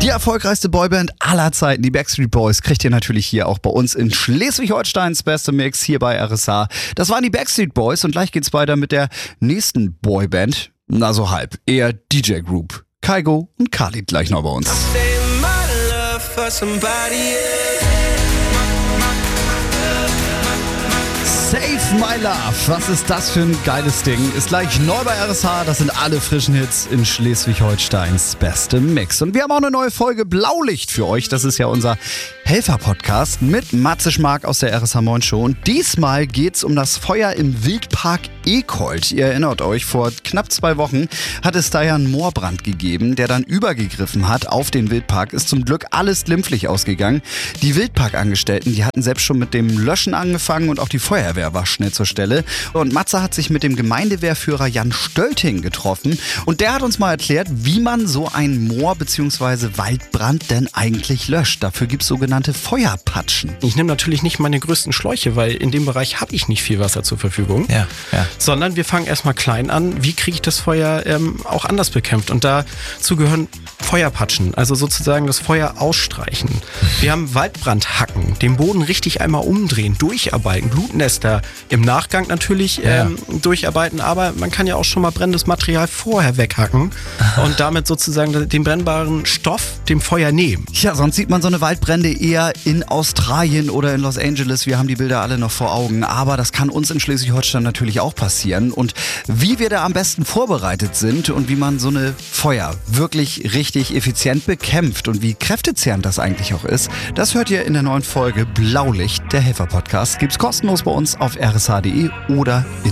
Die erfolgreichste Boyband aller Zeiten, die Backstreet Boys, kriegt ihr natürlich hier auch bei uns in Schleswig-Holsteins beste Mix hier bei RSH. Das waren die Backstreet Boys und gleich geht's weiter mit der nächsten Boyband. Na so halb, eher DJ Group. Kygo und Khalid gleich noch bei uns. Save My Love, was ist das für ein geiles Ding? Ist gleich neu bei RSH, das sind alle frischen Hits in Schleswig-Holsteins beste Mix. Und wir haben auch eine neue Folge Blaulicht für euch, das ist ja unser Helfer-Podcast mit Matze Schmark aus der RSH Moin Show. Und diesmal geht's um das Feuer im Wildpark Ekold. Ihr erinnert euch, vor knapp 2 Wochen hat es da ja einen Moorbrand gegeben, der dann übergegriffen hat auf den Wildpark. Ist zum Glück alles glimpflich ausgegangen. Die Wildparkangestellten, die hatten selbst schon mit dem Löschen angefangen und auch die Feuerwehr war schnell zur Stelle. Und Matze hat sich mit dem Gemeindewehrführer Jan Stölting getroffen und der hat uns mal erklärt, wie man so einen Moor- bzw. Waldbrand denn eigentlich löscht. Dafür gibt es sogenannte Feuerpatschen. Ich nehme natürlich nicht meine größten Schläuche, weil in dem Bereich habe ich nicht viel Wasser zur Verfügung. Ja. Sondern wir fangen erstmal klein an. Wie kriege ich das Feuer auch anders bekämpft? Und dazu gehören Feuerpatschen, also sozusagen das Feuer ausstreichen. Wir haben Waldbrandhacken, den Boden richtig einmal umdrehen, durcharbeiten, Blutnester im Nachgang natürlich durcharbeiten, aber man kann ja auch schon mal brennendes Material vorher weghacken und damit sozusagen den brennbaren Stoff dem Feuer nehmen. Ja, sonst sieht man so eine Waldbrände eher in Australien oder in Los Angeles. Wir haben die Bilder alle noch vor Augen, aber das kann uns in Schleswig-Holstein natürlich auch passieren. Und wie wir da am besten vorbereitet sind und wie man so eine Feuer wirklich richtig effizient bekämpft und wie kräftezehrend das eigentlich auch ist, das hört ihr in der neuen Folge Blaulicht, der Helfer-Podcast. Gibt's kostenlos bei uns auf rsh.de oder in